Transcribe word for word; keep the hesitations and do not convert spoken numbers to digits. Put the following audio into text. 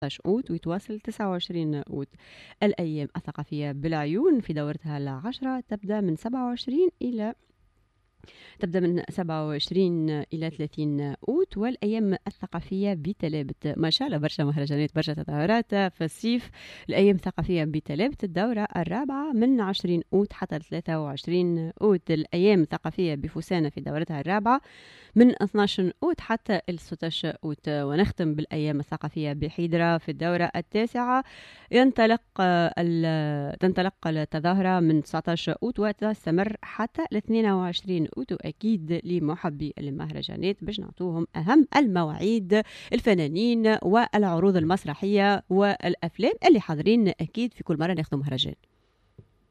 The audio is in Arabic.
عشر أوت ويتواصل تسعة وعشرين أوت. الأيام الثقافية بالعيون في دورتها العشرة تبدأ من سبعة وعشرين إلى تبدأ من سبعة وعشرين إلى ثلاثين أوت. والأيام الثقافية بتلابت، ما شاء الله برشا مهرجانات برشا تظاهرات في الصيف. الأيام الثقافية بتلابت الدورة الرابعة من عشرين أوت حتى ثلاثة وعشرين أوت. الأيام الثقافية بفسانة في دورتها الرابعة من اثني عشر أوت حتى ستة عشر أوت. ونختم بالأيام الثقافية بحيدرة في الدورة التاسعة. ينطلق ال... تنطلق التظاهرة من تسعة عشر أوت وتستمر حتى اثنين وعشرين أوت. أكيد لمحبي المهرجانات باش نعطوهم أهم المواعيد، الفنانين والعروض المسرحية والأفلام اللي حاضرين أكيد في كل مرة ناخذ مهرجان.